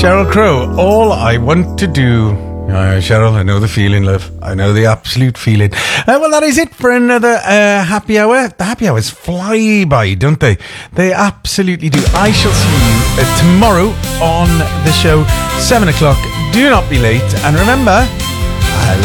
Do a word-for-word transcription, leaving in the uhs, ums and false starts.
Sheryl Crow, all I want to do. Uh, Cheryl, I know the feeling, love. I know the absolute feeling. Uh, well, that is it for another uh, happy hour. The happy hours fly by, don't they? They absolutely do. I shall see you uh, tomorrow on the show, seven o'clock. Do not be late. And remember,